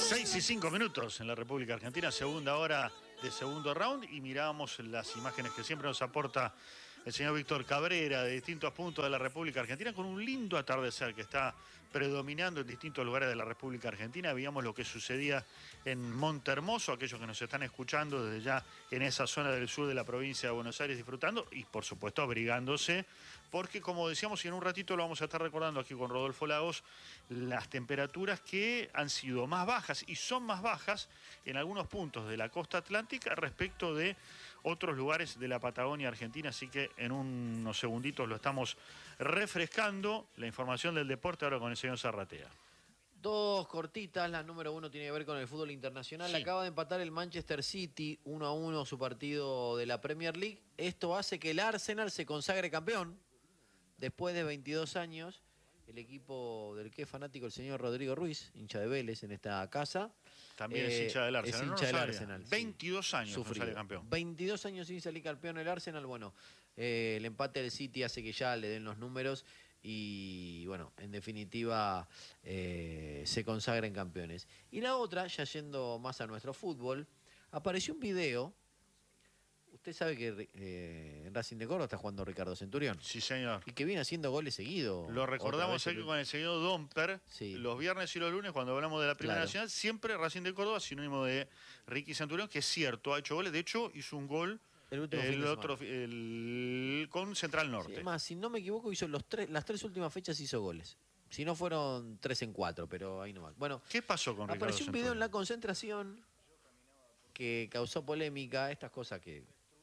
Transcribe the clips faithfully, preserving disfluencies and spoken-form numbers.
seis y cinco minutos en la República Argentina, segunda hora de segundo round, y miramos las imágenes que siempre nos aporta el señor Víctor Cabrera de distintos puntos de la República Argentina, con un lindo atardecer que está predominando en distintos lugares de la República Argentina. Veíamos lo que sucedía en Montehermoso, aquellos que nos están escuchando desde ya en esa zona del sur de la provincia de Buenos Aires disfrutando y por supuesto abrigándose, porque como decíamos, y en un ratito lo vamos a estar recordando aquí con Rodolfo Lagos, las temperaturas que han sido más bajas y son más bajas en algunos puntos de la costa atlántica respecto de otros lugares de la Patagonia Argentina, así que en unos segunditos lo estamos refrescando. La información del deporte ahora con el señor Zarratea. Dos cortitas, la número uno tiene que ver con el fútbol internacional. Sí. Acaba de empatar el Manchester City uno a uno su partido de la Premier League. Esto hace que el Arsenal se consagre campeón después de veintidós años. El equipo del que es fanático el señor Rodrigo Ruiz, hincha de Vélez en esta casa. También eh, es hincha del Arsenal. Es hincha no del sabía. Arsenal. veintidós años no sale campeón. veintidós años sin salir campeón el Arsenal. Bueno, eh, el empate del City hace que ya le den los números y, bueno, en definitiva eh, se consagren campeones. Y la otra, ya yendo más a nuestro fútbol, apareció un video. Usted sabe que eh, en Racing de Córdoba está jugando Ricardo Centurión. Sí, señor. Y que viene haciendo goles seguidos. Lo recordamos aquí el... con el señor Domper. Sí. Los viernes y los lunes, cuando hablamos de la Primera Claro. Nacional, siempre Racing de Córdoba, sinónimo de Ricky Centurión, que es cierto, ha hecho goles. De hecho, hizo un gol el, último el fin de otro el, con Central Norte. Sí, además, si no me equivoco, hizo los tres, las tres últimas fechas hizo goles. Si no fueron tres en cuatro, pero ahí no va. Bueno, ¿qué pasó con Ricardo apareció un video Centurión? en la concentración que causó polémica, estas cosas que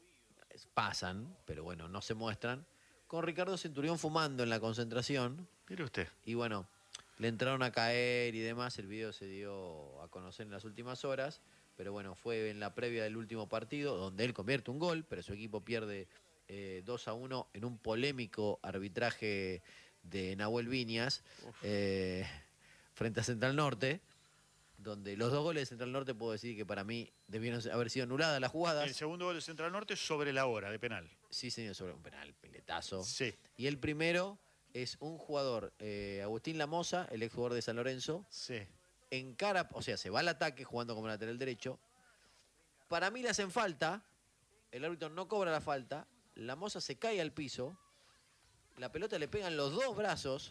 pasan, pero bueno, no se muestran, con Ricardo Centurión fumando en la concentración. Mire usted. Y bueno, le entraron a caer y demás. El video se dio a conocer en las últimas horas, pero bueno, fue en la previa del último partido, donde él convierte un gol, pero su equipo pierde eh, dos a uno en un polémico arbitraje de Nahuel Viñas eh, frente a Central Norte, donde los dos goles de Central Norte puedo decir que para mí debieron haber sido anuladas las jugadas. El segundo gol de Central Norte sobre la hora de penal. Sí, señor, sobre un penal, piletazo. Sí. Y el primero es un jugador, eh, Agustín Lamosa, el exjugador de San Lorenzo. Sí. Encara, o sea, se va al ataque jugando como lateral derecho. Para mí le hacen falta, el árbitro no cobra la falta, Lamosa se cae al piso, la pelota le pega en los dos brazos,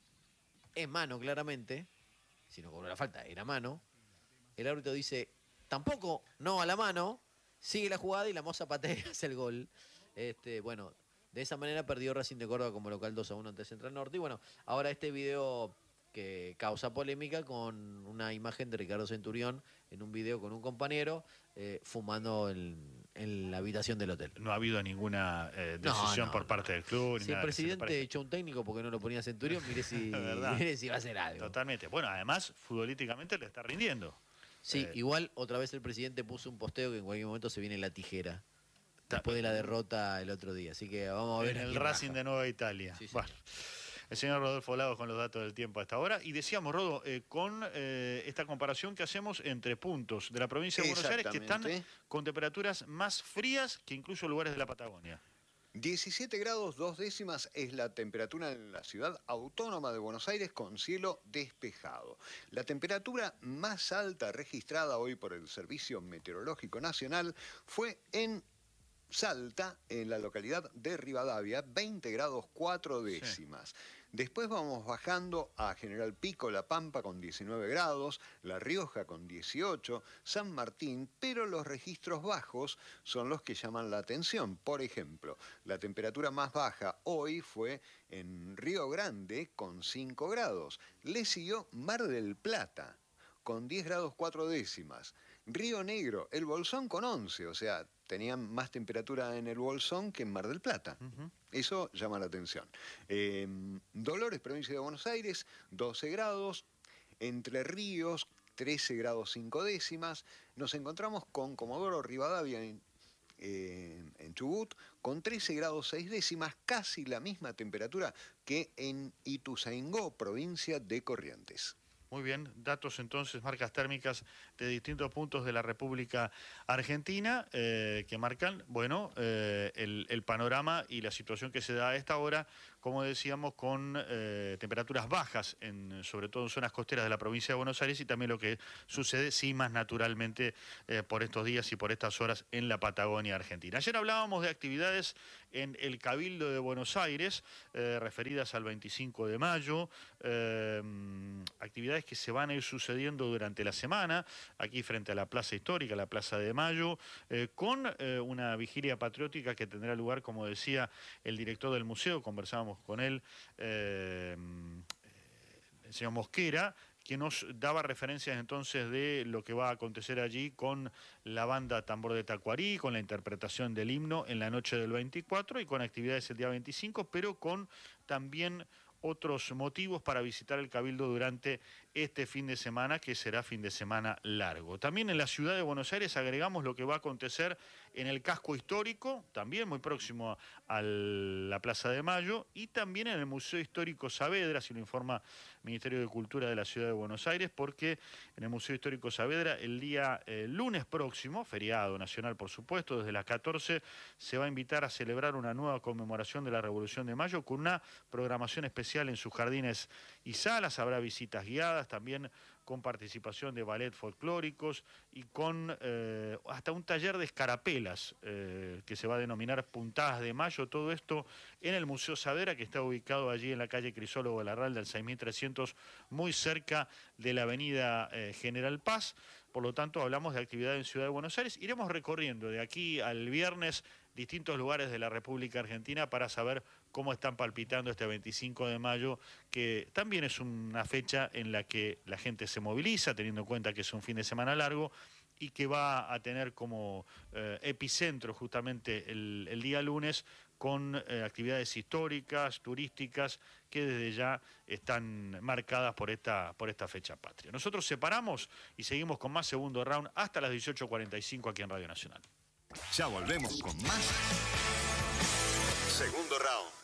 es mano claramente. Si no cobró la falta, era mano. El árbitro dice, tampoco, no a la mano. Sigue la jugada y la Moza patea y hace el gol. Este, bueno, de esa manera perdió Racing de Córdoba como local dos a uno ante Central Norte. Y bueno, ahora este video que causa polémica con una imagen de Ricardo Centurión en un video con un compañero eh, fumando en, en la habitación del hotel. No ha habido ninguna eh, decisión no, no, por parte no. del club. Si ni el nada presidente echó un técnico porque no lo ponía Centurión, mire si, mire si va a hacer algo. Totalmente. Bueno, además, futbolísticamente le está rindiendo. Sí, eh, igual otra vez el presidente puso un posteo que en cualquier momento se viene la tijera. Después de la derrota el otro día. Así que vamos a ver. En el Racing baja. de Nueva Italia. Sí, sí. Bueno. El señor Rodolfo Lagos con los datos del tiempo hasta ahora. Y decíamos, Rodo, eh, con eh, esta comparación que hacemos entre puntos de la provincia de Buenos Aires que están con temperaturas más frías que incluso lugares de la Patagonia. diecisiete grados dos décimas es la temperatura en la ciudad autónoma de Buenos Aires con cielo despejado. La temperatura más alta registrada hoy por el Servicio Meteorológico Nacional fue en Salta, en la localidad de Rivadavia, veinte grados cuatro décimas. Sí. Después vamos bajando a General Pico, La Pampa con diecinueve grados, La Rioja con dieciocho, San Martín, pero los registros bajos son los que llaman la atención. Por ejemplo, la temperatura más baja hoy fue en Río Grande con cinco grados. Le siguió Mar del Plata con diez grados cuatro décimas. Río Negro, El Bolsón con once, o sea, tenían más temperatura en el Bolsón que en Mar del Plata. Uh-huh. Eso llama la atención. Eh, Dolores, provincia de Buenos Aires, doce grados. Entre Ríos, trece grados cinco décimas. Nos encontramos con Comodoro Rivadavia en, eh, en Chubut, con trece grados seis décimas, casi la misma temperatura que en Ituzaingó, provincia de Corrientes. Muy bien, datos entonces, marcas térmicas de distintos puntos de la República Argentina eh, que marcan, bueno, eh, el, el panorama y la situación que se da a esta hora como decíamos, con eh, temperaturas bajas, en, sobre todo en zonas costeras de la provincia de Buenos Aires, y también lo que sucede, sí, más naturalmente eh, por estos días y por estas horas en la Patagonia Argentina. Ayer hablábamos de actividades en el Cabildo de Buenos Aires, eh, referidas al veinticinco de mayo, eh, actividades que se van a ir sucediendo durante la semana, aquí frente a la Plaza Histórica, la Plaza de Mayo, eh, con eh, una vigilia patriótica que tendrá lugar, como decía el director del museo, conversábamos con él, eh, el señor Mosquera, que nos daba referencias entonces de lo que va a acontecer allí con la banda Tambor de Tacuarí, con la interpretación del himno en la noche del veinticuatro y con actividades el día veinticinco, pero con también otros motivos para visitar el Cabildo durante este fin de semana, que será fin de semana largo. También en la ciudad de Buenos Aires agregamos lo que va a acontecer en el casco histórico, también muy próximo a la Plaza de Mayo, y también en el Museo Histórico Saavedra, si lo informa el Ministerio de Cultura de la ciudad de Buenos Aires, porque en el Museo Histórico Saavedra el día eh, lunes próximo, feriado nacional por supuesto, desde las catorce, se va a invitar a celebrar una nueva conmemoración de la Revolución de Mayo con una programación especial en sus jardines y salas. Habrá visitas guiadas, también con participación de ballet folclóricos y con eh, hasta un taller de escarapelas eh, que se va a denominar Puntadas de Mayo. Todo esto en el Museo Saavedra, que está ubicado allí en la calle Crisólogo Larralde, al seis mil trescientos, muy cerca de la avenida eh, General Paz. Por lo tanto, hablamos de actividad en Ciudad de Buenos Aires. Iremos recorriendo de aquí al viernes distintos lugares de la República Argentina para saber cómo están palpitando este veinticinco de mayo, que también es una fecha en la que la gente se moviliza, teniendo en cuenta que es un fin de semana largo, y que va a tener como eh, epicentro justamente el, el día lunes, con eh, actividades históricas, turísticas, que desde ya están marcadas por esta, por esta fecha patria. Nosotros separamos y seguimos con más Segundo Round hasta las dieciocho cuarenta y cinco aquí en Radio Nacional. Ya volvemos con más Segundo Round.